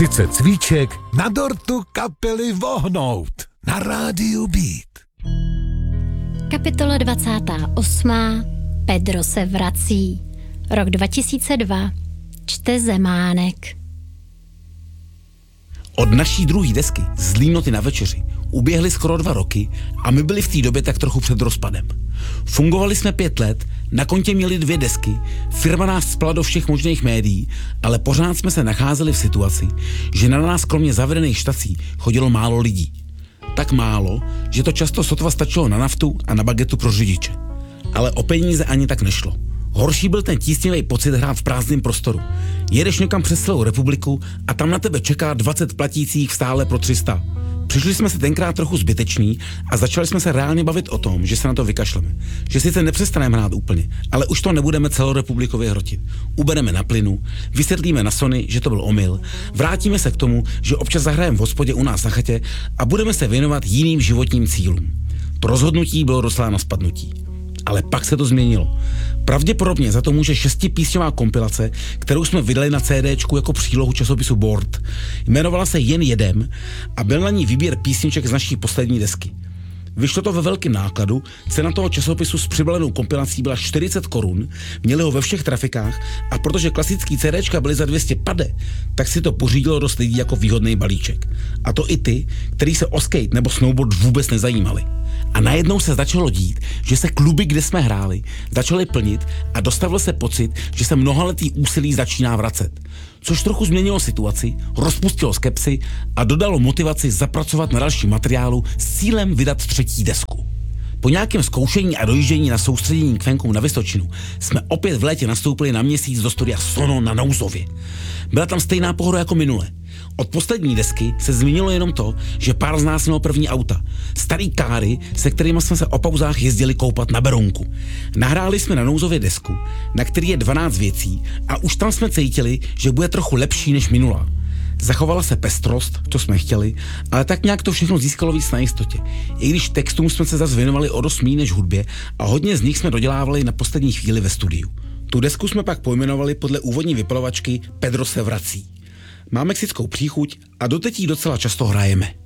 Sice cvíček, na dortu kapely vohnout. Na rádiu Beat. Kapitola 28. Pedro se vrací. Rok 2002. Čte Zemánek. Od naší druhé desky Z línoty na večeři uběhly skoro 2 roky a my byli v té době tak trochu před rozpadem. Fungovali jsme 5 let, na kontě měli 2 desky, firma nás spala do všech možných médií, ale pořád jsme se nacházeli v situaci, že na nás kromě zavedených štací chodilo málo lidí. Tak málo, že to často sotva stačilo na naftu a na bagetu pro řidiče. Ale o peníze ani tak nešlo. Horší byl ten tísnivý pocit hrát v prázdném prostoru. Jedeš někam přes celou republiku a tam na tebe čeká 20 platících v stále pro 300. Přišli jsme se tenkrát trochu zbyteční a začali jsme se reálně bavit o tom, že se na to vykašleme. Že sice nepřestaneme hrát úplně, ale už to nebudeme celorepublikově hrotit. Ubereme na plynu, vysvětlíme na Sony, že to byl omyl, vrátíme se k tomu, že občas zahrajeme v hospodě u nás na chatě a budeme se věnovat jiným životním cílům. To rozhodnutí bylo doslova na spadnutí. Ale pak se to změnilo. Pravděpodobně za to může 6písňová kompilace, kterou jsme vydali na CDčku jako přílohu časopisu Board. Jmenovala se Jen jedem a byl na ní výběr písniček z naší poslední desky. Vyšlo to ve velkém nákladu, cena toho časopisu s přibalenou kompilací byla 40 korun, měli ho ve všech trafikách a protože klasický CDčka byly za 250, tak si to pořídilo dost lidí jako výhodný balíček. A to i ty, který se o skate nebo snowboard vůbec nezajímali. A najednou se začalo dít, že se kluby, kde jsme hráli, začaly plnit a dostavil se pocit, že se mnohaletý úsilí začíná vracet. Což trochu změnilo situaci, rozpustilo skepsi a dodalo motivaci zapracovat na dalším materiálu s cílem vydat 3. desku. Po nějakém zkoušení a dojíždění na soustředění k fankům na Vysočinu jsme opět v létě nastoupili na měsíc do studia Sono na Nouzově. Byla tam stejná pohoda jako minule. Od poslední desky se změnilo jenom to, že pár z nás mělo první auta. Starý káry, se kterými jsme se o pauzách jezdili koupat na Berounku. Nahráli jsme na Nouzově desku, na který je 12 věcí a už tam jsme cítili, že bude trochu lepší než minulá. Zachovala se pestrost, to jsme chtěli, ale tak nějak to všechno získalo víc na jistotě. I když textům jsme se zase věnovali o dost míň než hudbě a hodně z nich jsme dodělávali na poslední chvíli ve studiu. Tu desku jsme pak pojmenovali podle úvodní vypalovačky Pedro se vrací. Má mexickou příchuť a doteď ji docela často hrajeme.